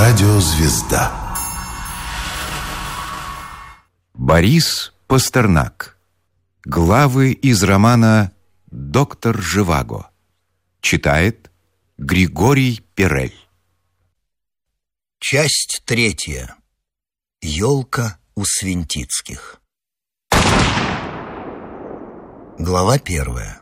Радиозвезда. Борис Пастернак. Главы из романа «Доктор Живаго». Читает Григорий Перель. Часть 3. Ёлка у Свинтицких. Глава 1.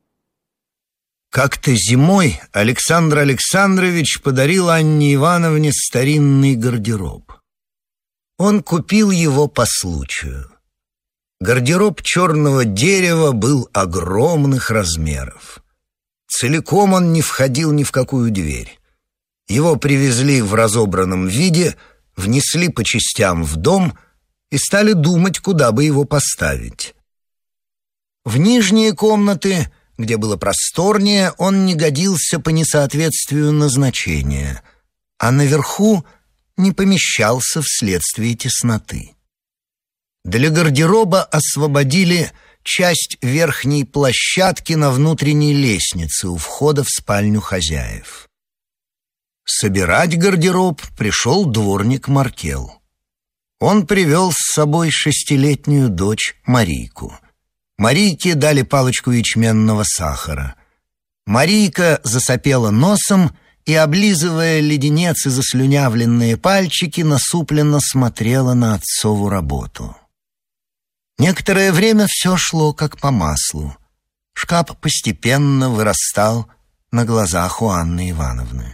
Как-то зимой Александр Александрович подарил Анне Ивановне старинный гардероб. Он купил его по случаю. Гардероб черного дерева был огромных размеров. Целиком он не входил ни в какую дверь. Его привезли в разобранном виде, внесли по частям в дом и стали думать, куда бы его поставить. В нижние комнаты, где было просторнее, он не годился по несоответствию назначения, а наверху не помещался вследствие тесноты. Для гардероба освободили часть верхней площадки на внутренней лестнице у входа в спальню хозяев. Собирать гардероб пришел дворник Маркел. Он привел с собой 6-летнюю дочь Марийку. Марийке дали палочку ячменного сахара. Марийка засопела носом и, облизывая леденец и заслюнявленные пальчики, насупленно смотрела на отцову работу. Некоторое время все шло как по маслу. Шкаф постепенно вырастал на глазах у Анны Ивановны.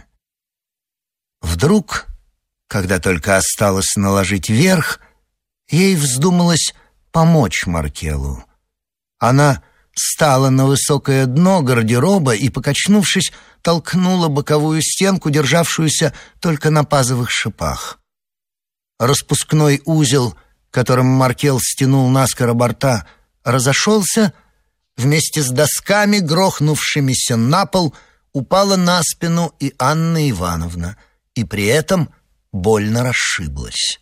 Вдруг, когда только осталось наложить верх, ей вздумалось помочь Маркелу. Она стала на высокое дно гардероба и, покачнувшись, толкнула боковую стенку, державшуюся только на пазовых шипах. Распускной узел, которым Маркел стянул наскоро борта, разошелся, вместе с досками, грохнувшимися на пол, упала на спину и Анна Ивановна, и при этом больно расшиблась.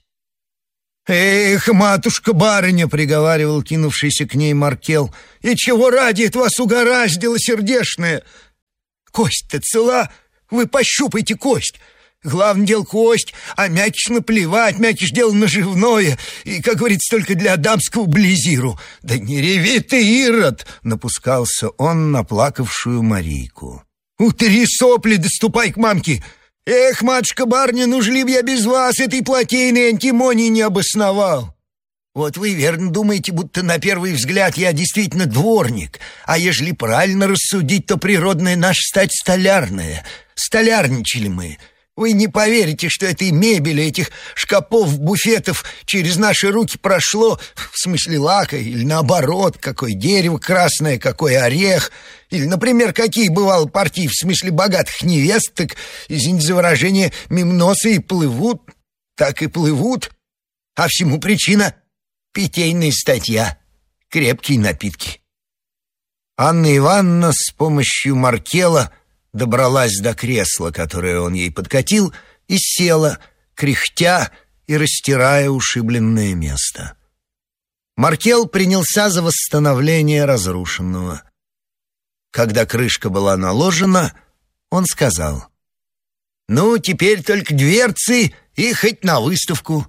«Эх, матушка-барыня!» — приговаривал кинувшийся к ней Маркел. «И чего ради это вас угораздило, сердешное? Кость-то цела, вы пощупайте кость. Главное дело кость, а мякиш наплевать, мякиш дело наживное, и, как говорится, только для дамского близиру. Да не реви ты, Ирод!» — напускался он на плакавшую Марийку. «Утри сопли, да ступай к мамке! Эх, матушка-барыня, ну жли б я без вас этой плотейной антимонии не обосновал. Вот вы верно думаете, будто на первый взгляд я действительно дворник, а ежели правильно рассудить, то природная наша стать столярная. Столярничали мы. Вы не поверите, что этой мебели, этих шкапов, буфетов через наши руки прошло, в смысле лака, или наоборот, какое дерево красное, какой орех, или, например, какие бывало партии, в смысле богатых невест, так, извините за выражение, мимо носа и плывут, так и плывут. А всему причина — питейная статья, крепкие напитки». Анна Ивановна с помощью Маркела добралась до кресла, которое он ей подкатил, и села, кряхтя и растирая ушибленное место. Маркел принялся за восстановление разрушенного. Когда крышка была наложена, он сказал: «Ну, теперь только дверцы и хоть на выставку».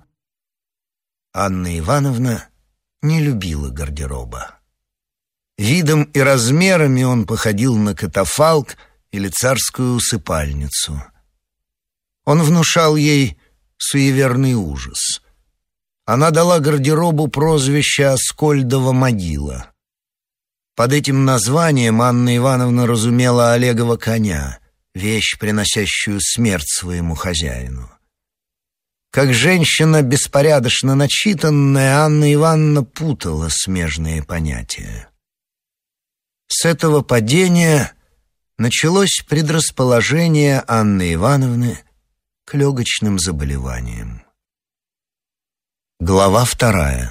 Анна Ивановна не любила гардероба. Видом и размерами он походил на катафалк или царскую усыпальницу. Он внушал ей суеверный ужас. Она дала гардеробу прозвище «Аскольдова могила». Под этим названием Анна Ивановна разумела Олегова коня, вещь, приносящую смерть своему хозяину. Как женщина беспорядочно начитанная, Анна Ивановна путала смежные понятия. С этого падения началось предрасположение Анны Ивановны к легочным заболеваниям. Глава 2.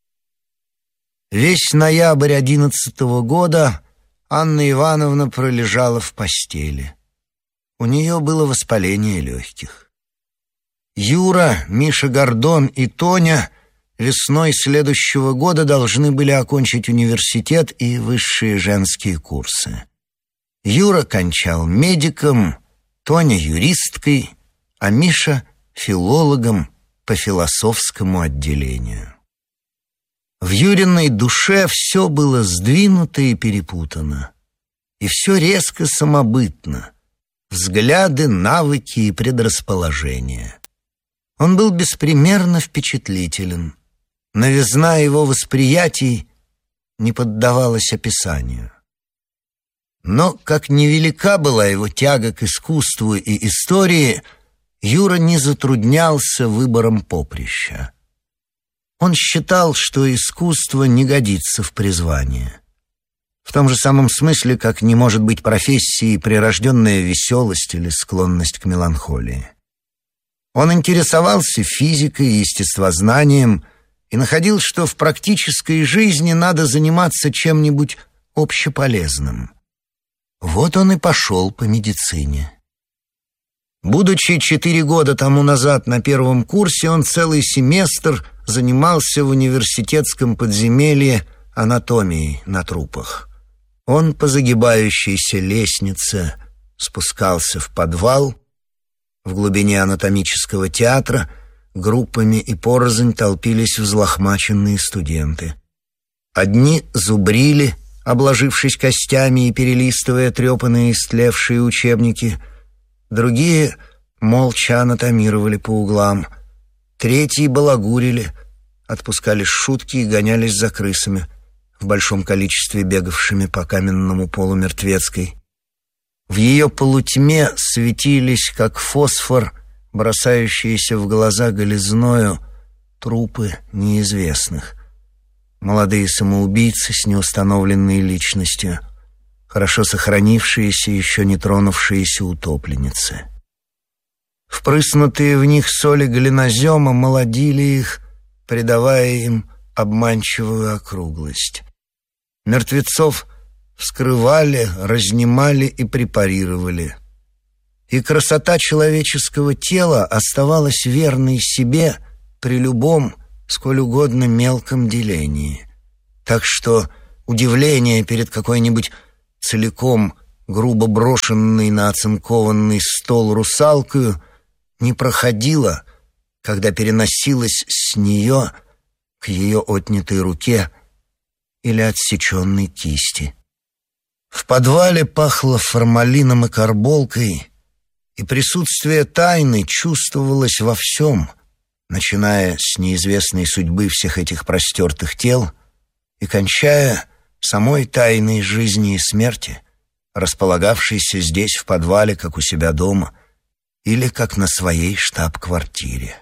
Весь ноябрь 11 года Анна Ивановна пролежала в постели. У нее было воспаление легких. Юра, Миша Гордон и Тоня весной следующего года должны были окончить университет и высшие женские курсы. Юра кончал медиком, Тоня юристкой, а Миша филологом по философскому отделению. В Юриной душе все было сдвинуто и перепутано, и все резко самобытно: взгляды, навыки и предрасположения. Он был беспримерно впечатлителен. Новизна его восприятий не поддавалась описанию. Но, как невелика была его тяга к искусству и истории, Юра не затруднялся выбором поприща. Он считал, что искусство не годится в призвание. В том же самом смысле, как не может быть профессией прирожденная веселость или склонность к меланхолии. Он интересовался физикой и естествознанием и находил, что в практической жизни надо заниматься чем-нибудь общеполезным. Вот он и пошел по медицине. Будучи 4 года тому назад на первом курсе, он целый семестр занимался в университетском подземелье анатомией на трупах. Он по загибающейся лестнице спускался в подвал. В глубине анатомического театра группами и порознь толпились взлохмаченные студенты. Одни зубрили, обложившись костями и перелистывая трепанные истлевшие учебники. Другие молча анатомировали по углам. Третьи балагурили, отпускали шутки и гонялись за крысами, в большом количестве бегавшими по каменному полу мертвецкой. В ее полутьме светились, как фосфор, бросающиеся в глаза голизною, трупы неизвестных. Молодые самоубийцы с неустановленной личностью, хорошо сохранившиеся, еще не тронувшиеся утопленницы. Впрыснутые в них соли глинозема молодили их, придавая им обманчивую округлость. Мертвецов вскрывали, разнимали и препарировали. И красота человеческого тела оставалась верной себе при любом, сколь угодно мелком делении. Так что удивление перед какой-нибудь целиком грубо брошенной на оцинкованный стол русалкою не проходило, когда переносилось с нее к ее отнятой руке или отсеченной кисти. В подвале пахло формалином и карболкой, и присутствие тайны чувствовалось во всем, начиная с неизвестной судьбы всех этих простертых тел и кончая самой тайной жизни и смерти, располагавшейся здесь в подвале, как у себя дома, или как на своей штаб-квартире.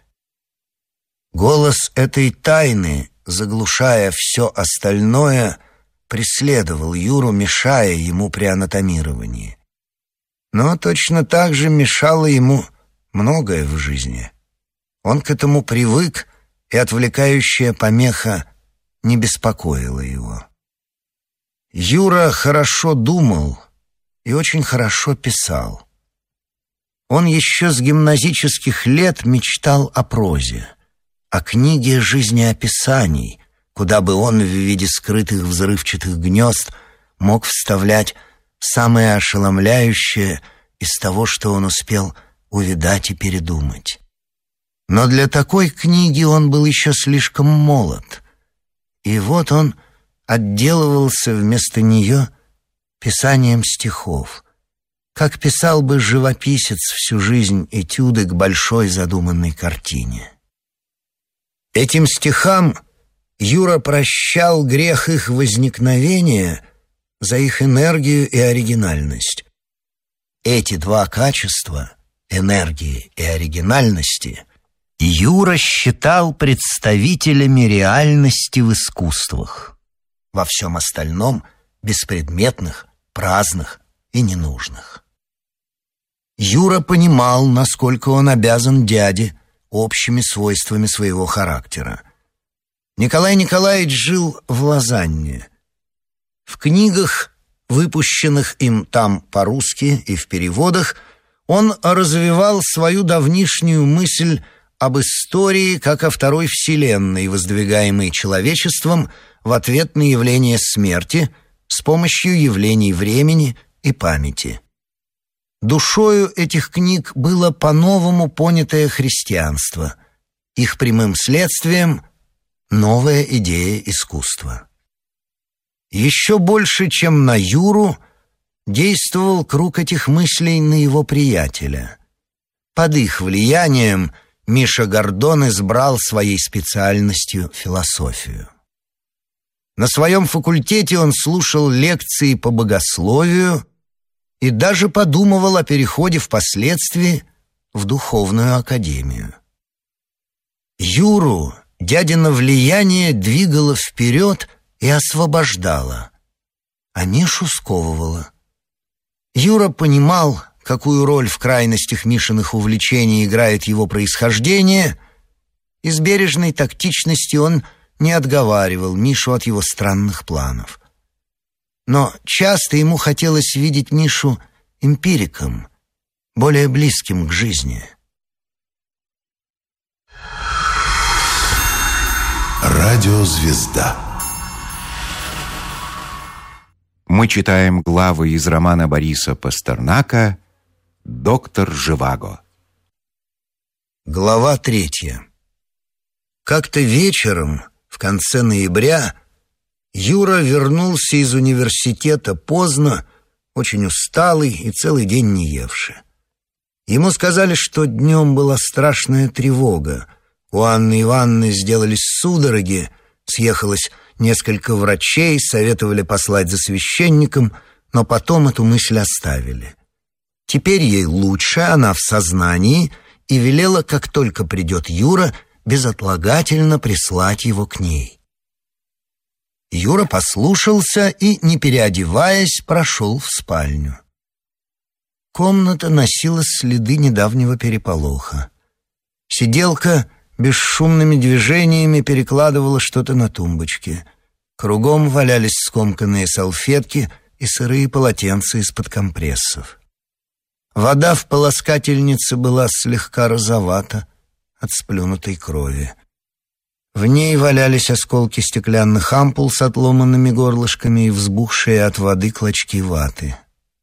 Голос этой тайны, заглушая все остальное, преследовал Юру, мешая ему при анатомировании. Но точно так же мешало ему многое в жизни. Он к этому привык, и отвлекающая помеха не беспокоила его. Юра хорошо думал и очень хорошо писал. Он еще с гимназических лет мечтал о прозе, о книге жизнеописаний, куда бы он в виде скрытых взрывчатых гнезд мог вставлять самое ошеломляющее из того, что он успел увидать и передумать. Но для такой книги он был еще слишком молод, и вот он отделывался вместо нее писанием стихов, как писал бы живописец всю жизнь этюды к большой задуманной картине. Этим стихам Юра прощал грех их возникновения за их энергию и оригинальность. Эти два качества, энергии и оригинальности, Юра считал представителями реальности в искусствах, во всем остальном беспредметных, праздных и ненужных. Юра понимал, насколько он обязан дяде общими свойствами своего характера. Николай Николаевич жил в Лозанне. В книгах, выпущенных им там по-русски и в переводах, он развивал свою давнишнюю мысль об истории как о второй вселенной, воздвигаемой человечеством в ответ на явление смерти с помощью явлений времени и памяти. Душою этих книг было по-новому понятое христианство, их прямым следствием — новая идея искусства. Еще больше, чем на Юру, действовал круг этих мыслей на его приятеля. Под их влиянием Миша Гордон избрал своей специальностью философию. На своем факультете он слушал лекции по богословию и даже подумывал о переходе впоследствии в духовную академию. Юру дядино влияние двигало вперед и освобождало, а Мишу сковывало. Юра понимал, какую роль в крайностях Мишиных увлечений играет его происхождение, и с бережной тактичностью он не отговаривал Мишу от его странных планов. Но часто ему хотелось видеть Мишу эмпириком, более близким к жизни. Радиозвезда. Мы читаем главы из романа Бориса Пастернака «Доктор Живаго». Глава 3. Как-то вечером, в конце ноября, Юра вернулся из университета поздно, очень усталый и целый день не евший. Ему сказали, что днем была страшная тревога. У Анны Ивановны сделались судороги, съехалось несколько врачей, советовали послать за священником, но потом эту мысль оставили. Теперь ей лучше, она в сознании, и велела, как только придет Юра, безотлагательно прислать его к ней. Юра послушался и, не переодеваясь, прошел в спальню. Комната носила следы недавнего переполоха. Сиделка бесшумными движениями перекладывала что-то на тумбочке. Кругом валялись скомканные салфетки и сырые полотенца из-под компрессов. Вода в полоскательнице была слегка розовата от сплюнутой крови. В ней валялись осколки стеклянных ампул с отломанными горлышками и взбухшие от воды клочки ваты.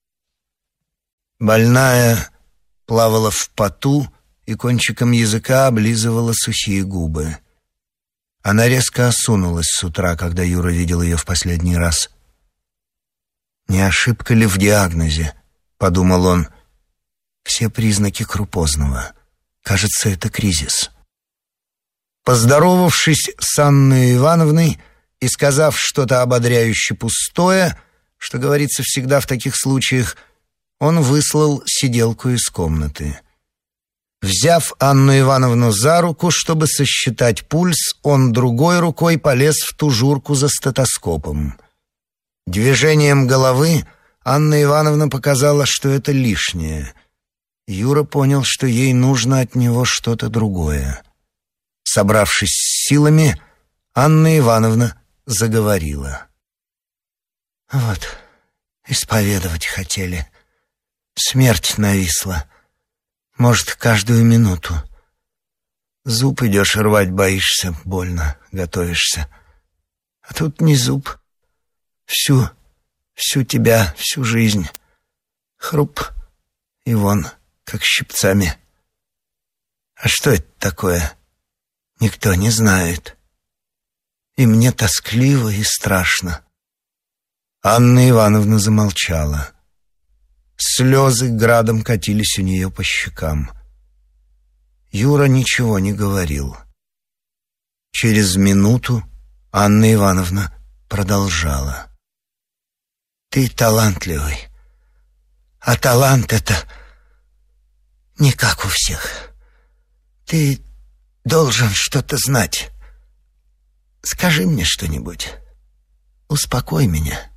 Больная плавала в поту и кончиком языка облизывала сухие губы. Она резко осунулась с утра, когда Юра видел ее в последний раз. «Не ошибка ли в диагнозе?» — подумал он. «Все признаки крупозного. Кажется, это кризис». Поздоровавшись с Анной Ивановной и сказав что-то ободряюще пустое, что говорится всегда в таких случаях, он выслал сиделку из комнаты. Взяв Анну Ивановну за руку, чтобы сосчитать пульс, он другой рукой полез в тужурку за стетоскопом. Движением головы Анна Ивановна показала, что это лишнее. Юра понял, что ей нужно от него что-то другое. Собравшись с силами, Анна Ивановна заговорила. «Вот, исповедовать хотели. Смерть нависла. Может, каждую минуту. Зуб идешь рвать, боишься, больно, готовишься. А тут не зуб. Всю тебя, всю жизнь. Хруп, и вон, как щипцами. А что это такое? Никто не знает. И мне тоскливо и страшно». Анна Ивановна замолчала. Слезы градом катились у нее по щекам. Юра ничего не говорил. Через минуту Анна Ивановна продолжала. «Ты талантливый, а талант — это не как у всех. Ты должен что-то знать. Скажи мне что-нибудь. Успокой меня».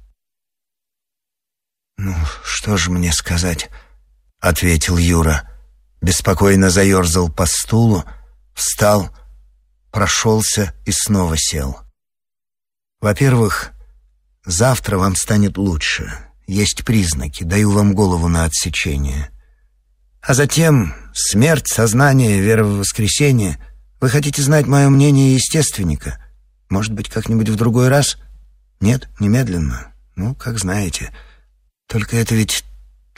«Ну, что же мне сказать?» — ответил Юра. Беспокойно заерзал по стулу, встал, прошелся и снова сел. «Во-первых, завтра вам станет лучше. Есть признаки, даю вам голову на отсечение. А затем смерть, сознание, вера в воскресенье. Вы хотите знать мое мнение естественника? Может быть, как-нибудь в другой раз? Нет, немедленно. Ну, как знаете. Только это ведь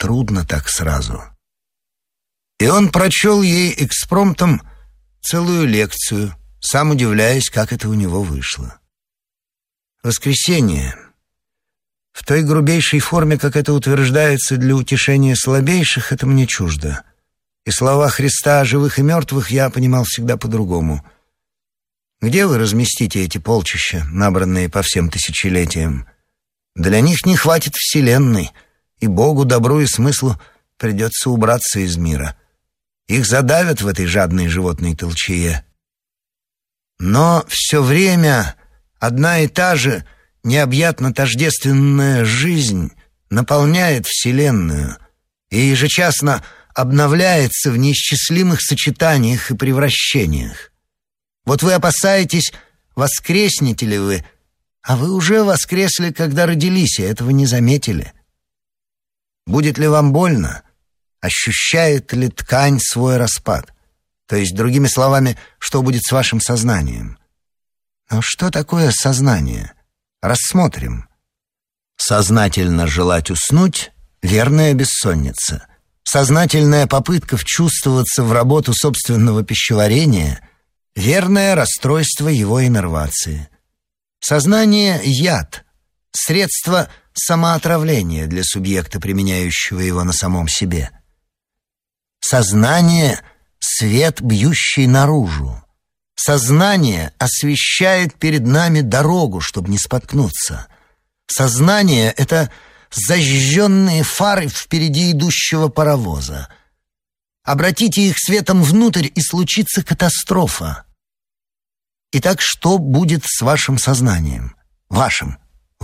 трудно так сразу. И он прочел ей экспромтом целую лекцию, сам удивляясь, как это у него вышло. Воскресенье. В той грубейшей форме, как это утверждается для утешения слабейших, это мне чуждо. И слова Христа о живых и мертвых я понимал всегда по-другому. Где вы разместите эти полчища, набранные по всем тысячелетиям? Для них не хватит вселенной, и Богу, добру и смыслу придется убраться из мира. Их задавят в этой жадной животной толчее. Но все время одна и та же необъятно тождественная жизнь наполняет вселенную и ежечасно обновляется в неисчислимых сочетаниях и превращениях. Вот вы опасаетесь, воскреснете ли вы, а вы уже воскресли, когда родились, и этого не заметили. Будет ли вам больно? Ощущает ли ткань свой распад? То есть, другими словами, что будет с вашим сознанием? Но что такое сознание? Рассмотрим. Сознательно желать уснуть — верная бессонница. Сознательная попытка вчувствоваться в работу собственного пищеварения — верное расстройство его иннервации. Сознание — яд, средство самоотравления для субъекта, применяющего его на самом себе. Сознание — свет, бьющий наружу. Сознание освещает перед нами дорогу, чтобы не споткнуться. Сознание — это зажженные фары впереди идущего паровоза. Обратите их светом внутрь, и случится катастрофа. Итак, что будет с вашим сознанием? Вашим.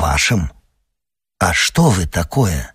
А что вы такое?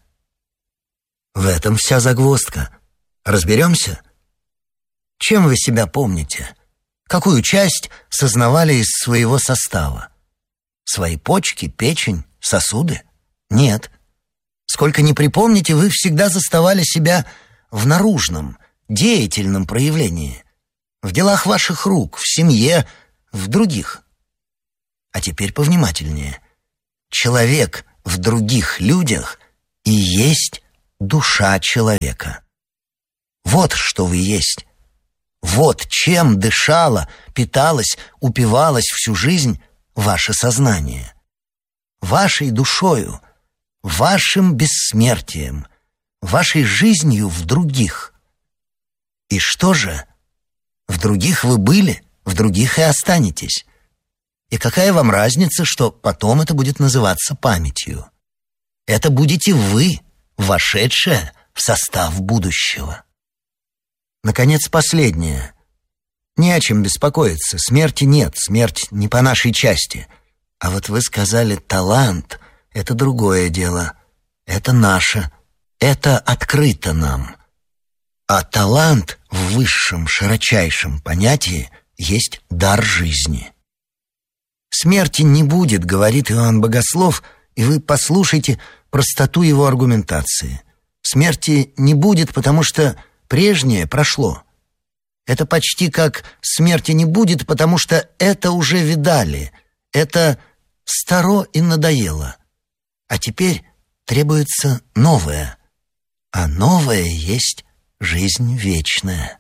В этом вся загвоздка. Разберемся? Чем вы себя помните? Какую часть сознавали из своего состава? Свои почки, печень, сосуды? Нет. Сколько ни припомните, вы всегда заставали себя в наружном, деятельном проявлении. В делах ваших рук, в семье, в других. А теперь повнимательнее. Человек в других людях и есть душа человека. Вот что вы есть. Вот чем дышало, питалось, упивалось всю жизнь ваше сознание. Вашей душою, вашим бессмертием, вашей жизнью в других. И что же? В других вы были, в других и останетесь. И какая вам разница, что потом это будет называться памятью? Это будете вы, вошедшая в состав будущего. Наконец, последнее. Не о чем беспокоиться. Смерти нет, смерть не по нашей части. А вот вы сказали «талант» — это другое дело. Это наше. Это открыто нам. А талант в высшем, широчайшем понятии есть дар жизни. Смерти не будет, говорит Иоанн Богослов, и вы послушайте простоту его аргументации. Смерти не будет, потому что прежнее прошло. Это почти как смерти не будет, потому что это уже видали. Это старо и надоело. А теперь требуется новое. А новое есть жизнь вечная.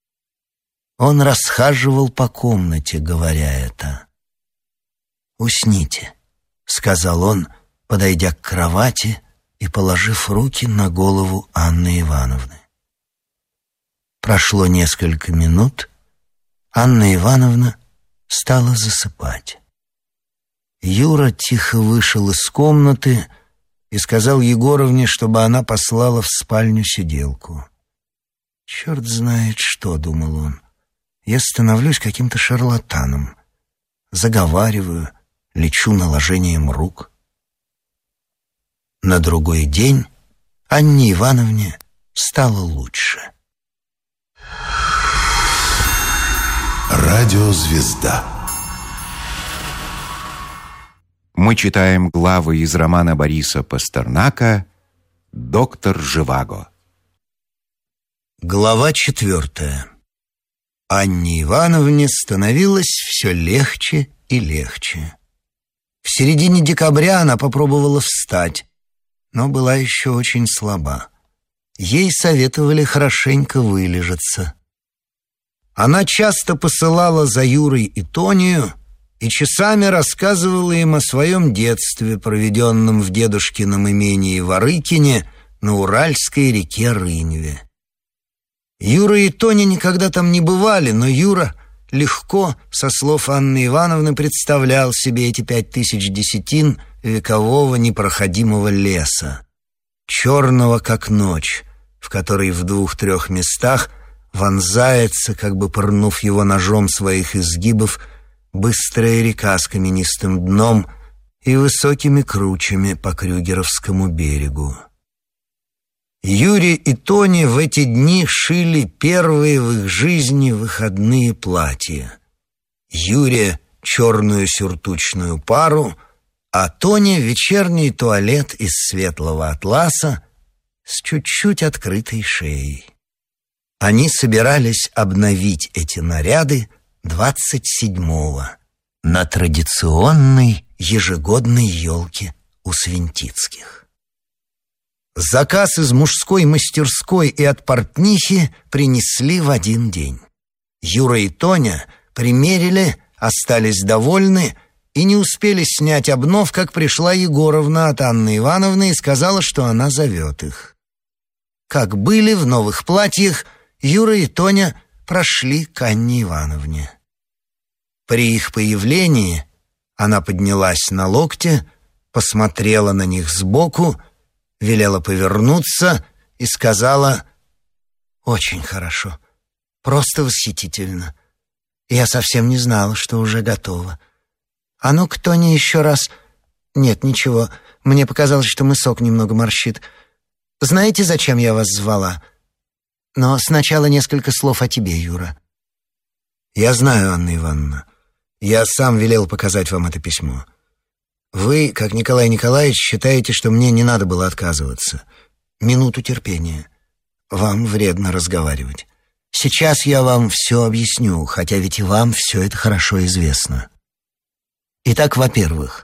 Он расхаживал по комнате, говоря это. «Усните», — сказал он, подойдя к кровати и положив руки на голову Анны Ивановны. Прошло несколько минут, Анна Ивановна стала засыпать. Юра тихо вышел из комнаты и сказал Егоровне, чтобы она послала в спальню сиделку. «Черт знает что», — думал он, — «я становлюсь каким-то шарлатаном, заговариваю, лечу наложением рук». На другой день Анне Ивановне стало лучше. Радиозвезда. Мы читаем главы из романа Бориса Пастернака «Доктор Живаго». Глава 4. Анне Ивановне становилось все легче и легче. В середине декабря она попробовала встать, но была еще очень слаба. ей советовали хорошенько вылежаться. Она часто посылала за Юрой и Тонию и часами рассказывала им о своем детстве, проведенном в дедушкином имении в Арыкине на Уральской реке Рыневе. Юра и Тоня никогда там не бывали, но Юра легко, со слов Анны Ивановны, представлял себе эти 5000 десятин векового непроходимого леса, черного как ночь, в который в 2-3 местах вонзается, как бы пырнув его ножом своих изгибов, быстрая река с каменистым дном и высокими кручами по Крюгеровскому берегу. Юре и Тоне в эти дни шили первые в их жизни выходные платья. Юре — черную сюртучную пару, а Тоне — вечерний туалет из светлого атласа с чуть-чуть открытой шеей. Они собирались обновить эти наряды 27-го на традиционной ежегодной елке у Свинтицких. Заказ из мужской мастерской и от портнихи принесли в один день. Юра и Тоня примерили, остались довольны и не успели снять обнов, как пришла Егоровна от Анны Ивановны и сказала, что она зовет их. Как были в новых платьях, Юра и Тоня прошли к Анне Ивановне. При их появлении она поднялась на локте, посмотрела на них сбоку, велела повернуться и сказала: «Очень хорошо, просто восхитительно. Я совсем не знала, что уже готово. А ну, кто не еще раз...» «Нет, ничего, мне показалось, что мысок немного морщит. Знаете, зачем я вас звала? Но сначала несколько слов о тебе, Юра». «Я знаю, Анна Ивановна. Я сам велел показать вам это письмо. Вы, как Николай Николаевич, считаете, что мне не надо было отказываться. Минуту терпения. Вам вредно разговаривать. Сейчас я вам все объясню, хотя ведь и вам все это хорошо известно. Итак, во-первых,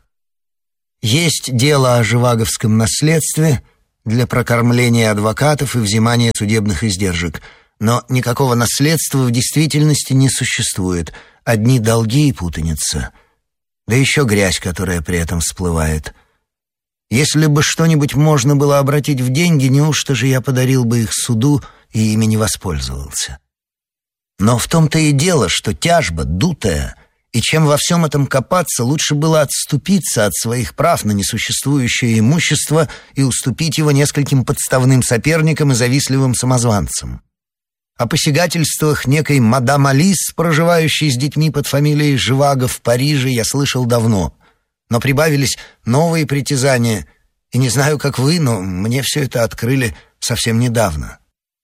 есть дело о живаговском наследстве для прокормления адвокатов и взимания судебных издержек, но никакого наследства в действительности не существует, одни долги и путаница. Да еще грязь, которая при этом всплывает. Если бы что-нибудь можно было обратить в деньги, неужто же я подарил бы их суду и ими не воспользовался? Но в том-то и дело, что тяжба дутая, и чем во всем этом копаться, лучше было отступиться от своих прав на несуществующее имущество и уступить его нескольким подставным соперникам и завистливым самозванцам. О посягательствах некой мадам Алис, проживающей с детьми под фамилией Живаго в Париже, я слышал давно. Но прибавились новые притязания, и не знаю, как вы, но мне все это открыли совсем недавно.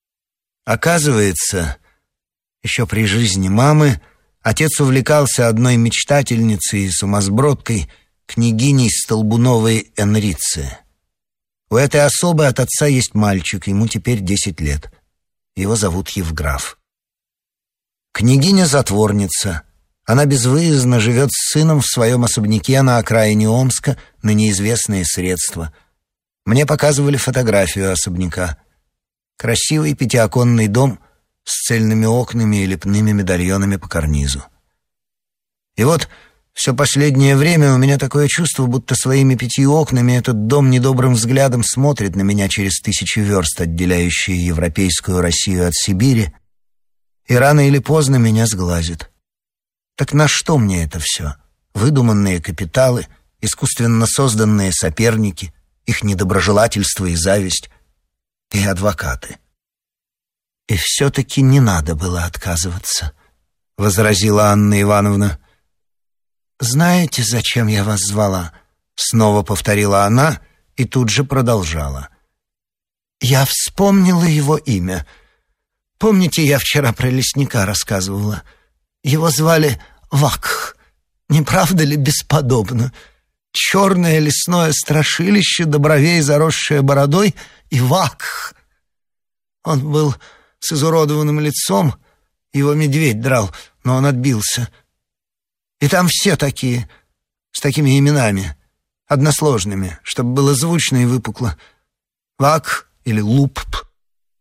Оказывается, еще при жизни мамы отец увлекался одной мечтательницей и сумасбродкой, княгиней Столбуновой Энрице. У этой особы от отца есть мальчик, ему теперь 10 лет. Его зовут Евграф. Княгиня затворница. Она безвыездно живет с сыном в своем особняке на окраине Омска на неизвестные средства. Мне показывали фотографию особняка. Красивый пятиоконный дом с цельными окнами и лепными медальонами по карнизу. И вот все последнее время у меня такое чувство, будто своими 5 окнами этот дом недобрым взглядом смотрит на меня через 1000 верст, отделяющие европейскую Россию от Сибири, и рано или поздно меня сглазит. Так на что мне это все? Выдуманные капиталы, искусственно созданные соперники, их недоброжелательство и зависть, и адвокаты. «И все-таки не надо было отказываться», — возразила Анна Ивановна. «Знаете, зачем я вас звала?» — снова повторила она и тут же продолжала. «Я вспомнила его имя. Помните, я вчера про лесника рассказывала? Его звали Вакх. Не правда ли бесподобно? Черное лесное страшилище, до бровей заросшее бородой, и Вакх. Он был с изуродованным лицом, его медведь драл, но он отбился. И там все такие, с такими именами, односложными, чтобы было звучно и выпукло. Вак или Лупп.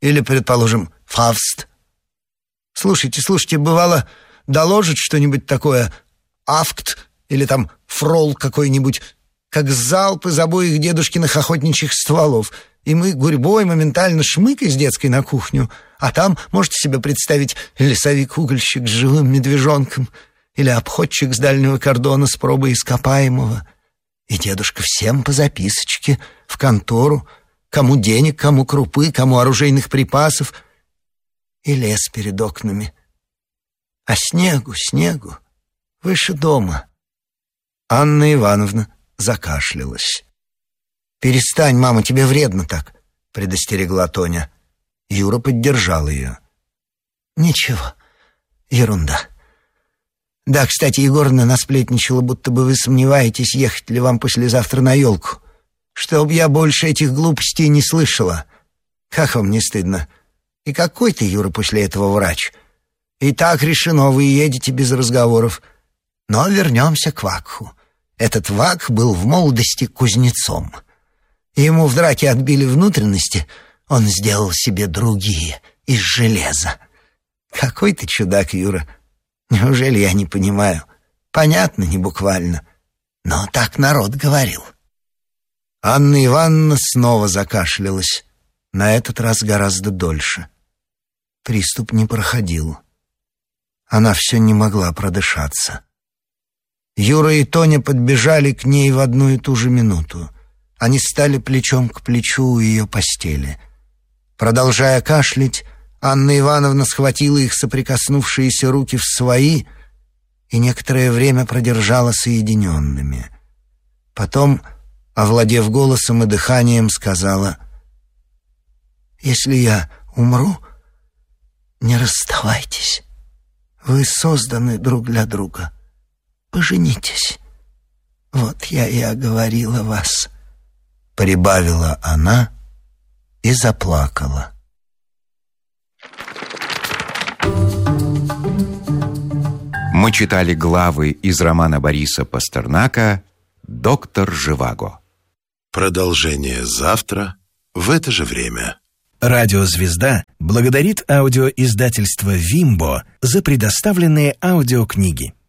Или, предположим, Фавст. Слушайте, бывало, доложит что-нибудь такое, Афкт или там Фрол какой-нибудь, как залп из обоих дедушкиных охотничьих стволов, и мы гурьбой моментально шмык из детской на кухню, а там, можете себе представить, лесовик-угольщик с живым медвежонком или обходчик с дальнего кордона с пробой ископаемого. И дедушка всем по записочке, в контору, кому денег, кому крупы, кому оружейных припасов, и лес перед окнами. А снегу, выше дома. Анна Ивановна закашлялась. «Перестань, мама, тебе вредно так», — предостерегла Тоня. Юра поддержал ее. «Ничего, ерунда. Да, кстати, Егоровна насплетничала, будто бы вы сомневаетесь, ехать ли вам послезавтра на елку. Чтоб я больше этих глупостей не слышала. Как вам не стыдно? И какой ты, Юра, после этого врач? И так решено, вы едете без разговоров. Но вернемся к Вакху. Этот Вакх был в молодости кузнецом. Ему в драке отбили внутренности, он сделал себе другие, из железа. Какой ты чудак, Юра. Неужели я не понимаю? Понятно, не буквально. Но так народ говорил». Анна Ивановна снова закашлялась. На этот раз гораздо дольше. Приступ не проходил. Она все не могла продышаться. Юра и Тоня подбежали к ней в одну и ту же минуту. Они стали плечом к плечу у ее постели. Продолжая кашлять, Анна Ивановна схватила их соприкоснувшиеся руки в свои и некоторое время продержала соединенными. Потом, овладев голосом и дыханием, сказала: «Если я умру, не расставайтесь. Вы созданы друг для друга. Поженитесь. Вот я и оговорила вас», — прибавила она и заплакала. Мы читали главы из романа Бориса Пастернака «Доктор Живаго». Продолжение завтра в это же время. Радиозвезда благодарит аудиоиздательство «Вимбо» за предоставленные аудиокниги.